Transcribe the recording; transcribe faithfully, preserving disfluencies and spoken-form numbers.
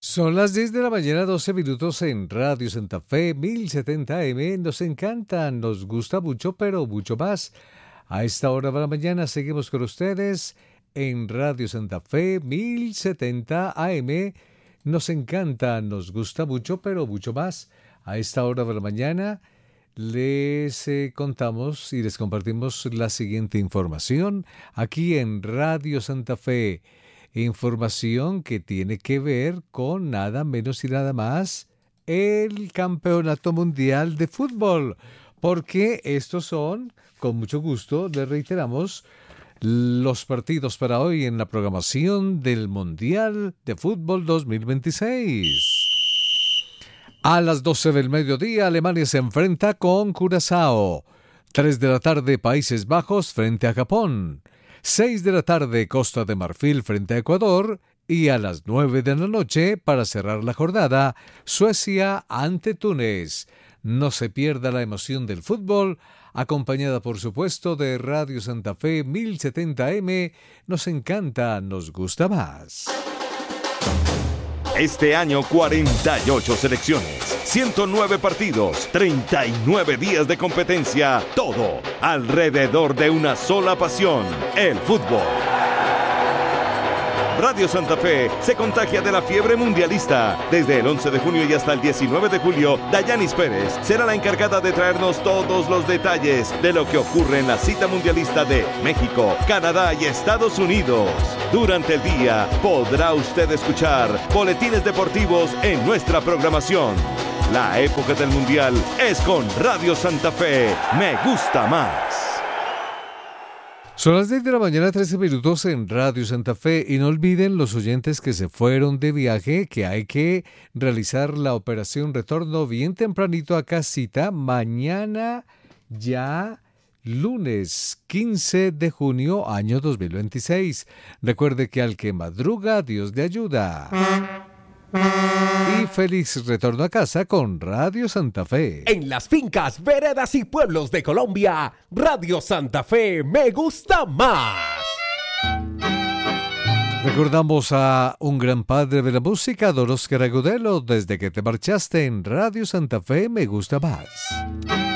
Son las diez de la mañana, doce minutos en Radio Santa Fe, mil setenta A M. Nos encanta, nos gusta mucho, pero mucho más. A esta hora de la mañana seguimos con ustedes en Radio Santa Fe, mil setenta A M. Nos encanta, nos gusta mucho, pero mucho más. A esta hora de la mañana les eh, contamos y les compartimos la siguiente información aquí en Radio Santa Fe. Información que tiene que ver con nada menos y nada más el Campeonato Mundial de Fútbol, porque estos son, con mucho gusto, les reiteramos, los partidos para hoy en la programación del Mundial de Fútbol dos mil veintiséis. A las doce del mediodía, Alemania se enfrenta con Curazao. tres de la tarde, Países Bajos frente a Japón. seis de la tarde, Costa de Marfil frente a Ecuador. Y a las nueve de la noche, para cerrar la jornada, Suecia ante Túnez. No se pierda la emoción del fútbol, acompañada por supuesto de Radio Santa Fe mil setenta A M. Nos encanta, nos gusta más. Este año cuarenta y ocho selecciones, ciento nueve partidos, treinta y nueve días de competencia, todo alrededor de una sola pasión, el fútbol. Radio Santa Fe se contagia de la fiebre mundialista. Desde el once de junio y hasta el diecinueve de julio, Dayanis Pérez será la encargada de traernos todos los detalles de lo que ocurre en la cita mundialista de México, Canadá y Estados Unidos. Durante el día podrá usted escuchar boletines deportivos en nuestra programación. La época del mundial es con Radio Santa Fe. Me gusta más. Son las diez de la mañana, trece minutos en Radio Santa Fe. Y no olviden los oyentes que se fueron de viaje que hay que realizar la operación retorno bien tempranito a casita. Mañana ya lunes quince de junio, año dos mil veintiséis. Recuerde que al que madruga, Dios le ayuda. Y feliz retorno a casa con Radio Santa Fe. En las fincas, veredas y pueblos de Colombia, Radio Santa Fe me gusta más. Recordamos a un gran padre de la música, Don Oscar Agudelo, desde que te marchaste en Radio Santa Fe me gusta más.